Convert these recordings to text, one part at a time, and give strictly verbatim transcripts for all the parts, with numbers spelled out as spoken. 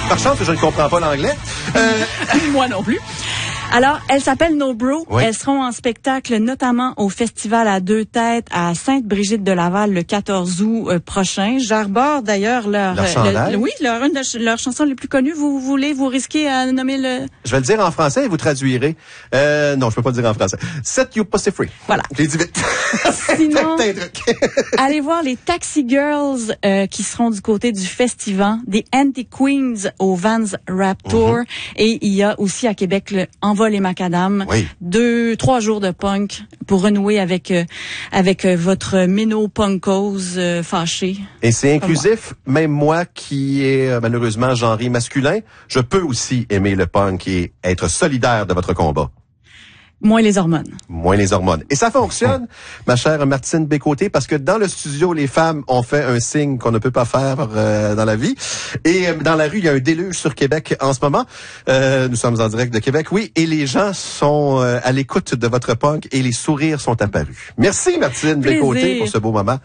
Par chance que je ne comprends pas l'anglais. Euh... Moi non plus. Alors, elles s'appellent No Bro. Oui. Elles seront en spectacle notamment au Festival à deux têtes à Sainte-Brigitte-de-Laval le quatorze août euh, prochain. J'arbore d'ailleurs leur... Leur euh, chandail? le, oui, leur, une de leurs chansons les plus connues. Vous voulez vous risquer à nommer le... Je vais le dire en français et vous traduirez. Euh, non, je peux pas le dire en français. Set you pussy free. Voilà. J'ai dit vite. Sinon, T'as un truc. allez voir les Taxi Girls euh, qui seront du côté du festival, des Anti-Queens au Vans Rap Tour. Mm-hmm. Et il y a aussi à Québec le Envol et Macadam. Oui. Deux, trois jours de punk pour renouer avec euh, avec euh, votre méno-punkose euh, fâché. Et c'est inclusif. Moi. Même moi qui est euh, malheureusement genré masculin, je peux aussi aimer le punk et être solidaire de votre combat. Moins les hormones. Moins les hormones. Et ça fonctionne, ma chère Martine Bécoté, parce que dans le studio, les femmes ont fait un signe qu'on ne peut pas faire euh, dans la vie. Et euh, dans la rue, il y a un déluge sur Québec en ce moment. Euh, nous sommes en direct de Québec, oui. Et les gens sont euh, à l'écoute de votre punk et les sourires sont apparus. Merci, Martine Bécoté, pour ce beau moment.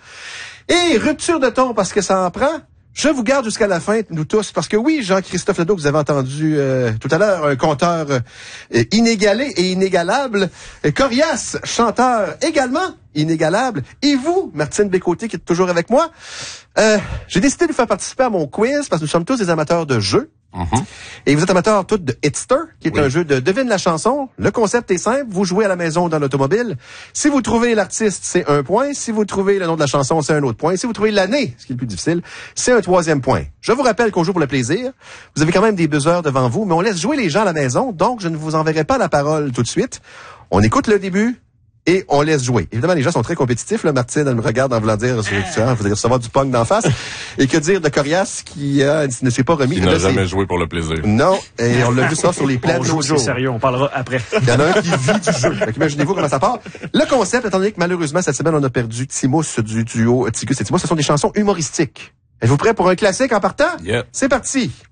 Et rupture de ton, parce que ça en prend. Je vous garde jusqu'à la fin, nous tous, parce que oui, Jean-Christophe Ledoux, vous avez entendu euh, tout à l'heure, un conteur euh, inégalé et inégalable. Et Corias, chanteur également inégalable. Et vous, Martine Bécoté, qui est toujours avec moi, euh, j'ai décidé de vous faire participer à mon quiz, parce que nous sommes tous des amateurs de jeux. Mm-hmm. Et vous êtes amateurs tous de Hitster, qui est oui. un jeu de devine la chanson. Le concept est simple, vous jouez à la maison ou dans l'automobile. Si vous trouvez l'artiste, c'est un point. Si vous trouvez le nom de la chanson, c'est un autre point. Si vous trouvez l'année, ce qui est le plus difficile, c'est un troisième point. Je vous rappelle qu'on joue pour le plaisir. Vous avez quand même des buzzers devant vous, mais on laisse jouer les gens à la maison, donc je ne vous enverrai pas la parole tout de suite. On écoute le début et on laisse jouer. Évidemment, les gens sont très compétitifs. Là, Martine, elle me regarde en voulant dire, ah. vous allez recevoir du punk d'en face. Et que dire de Corias qui euh, ne s'est pas remis. Qui n'a là, jamais joué pour le plaisir. Non, et on l'a vu ça sur les plaines. On joue, c'est sérieux, on parlera après. Il y en a un qui vit du jeu. Donc, imaginez-vous comment ça part. Le concept, étant donné que malheureusement, cette semaine, on a perdu Timous du duo Tigus et Timous, ce sont des chansons humoristiques. Êtes-vous prêts pour un classique en partant? Yeah. C'est parti.